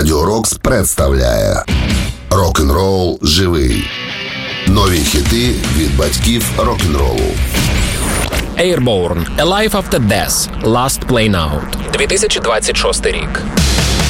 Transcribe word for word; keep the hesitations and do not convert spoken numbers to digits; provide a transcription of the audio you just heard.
Радіо Рокс представляє Рок-н-рол живий. Нові хіти від батьків рок-н-ролу. Airborne – A Life After Death – Last Play Out. дві тисячі двадцять шостий рік.